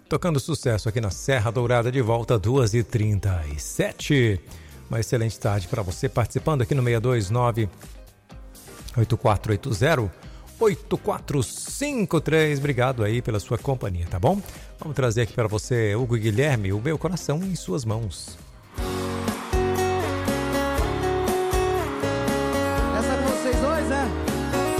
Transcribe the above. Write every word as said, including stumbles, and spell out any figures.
Tocando sucesso aqui na Serra Dourada, de volta duas e trinta e sete. Uma excelente tarde para você participando aqui no seis dois nove, oito quatro oito zero, oito quatro cinco três. Obrigado aí pela sua companhia, tá bom? Vamos trazer aqui para você, Hugo e Guilherme, o meu coração em suas mãos. Essa é pra vocês dois, né?